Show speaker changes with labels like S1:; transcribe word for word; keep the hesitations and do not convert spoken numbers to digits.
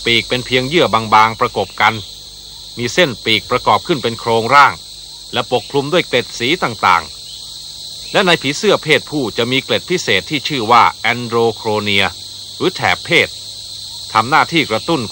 S1: ปีกเป็นเพียงเยื่อบางๆประกบกันมีเส้นปีกประกอบขึ้นเป็นโครงร่างและปกคลุมด้วยเกล็ดสีต่างๆและในผีเสื้อเพศผู้จะมีเกล็ดพิเศษที่ชื่อว่าแอนโดรโครเนียหรือแถบเพศทำหน้าที่กระตุ้น